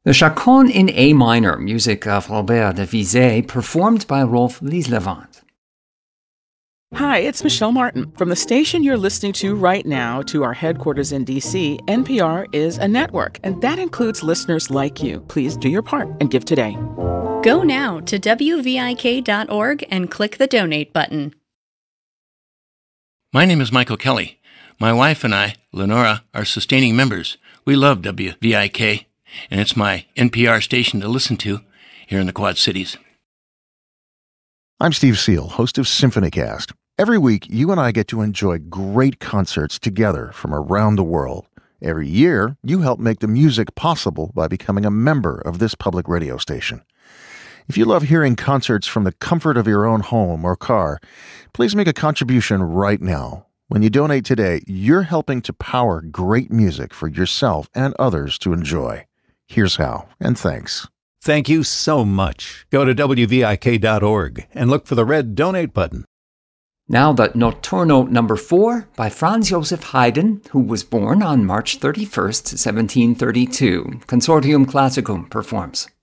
The Chaconne in A minor, music of Robert de Vizet, performed by Rolf Lieslevant. Hi, it's Michelle Martin. From the station you're listening to right now to our headquarters in D.C., NPR is a network, and that includes listeners like you. Please do your part and give today. Go now to WVIK.org and click the donate button. My name is Michael Kelly. My wife and I, Lenora, are sustaining members. We love WVIK, and it's my NPR station to listen to here in the Quad Cities. I'm Steve Seal, host of SymphonyCast. Every week, you and I get to enjoy great concerts together from around the world. Every year, you help make the music possible by becoming a member of this public radio station. If you love hearing concerts from the comfort of your own home or car, please make a contribution right now. When you donate today, you're helping to power great music for yourself and others to enjoy. Here's how, and thanks. Thank you so much. Go to WVIK.org and look for the red donate button. Now the Notturno No. 4 by Franz Joseph Haydn, who was born on March 31st, 1732. Consortium Classicum performs.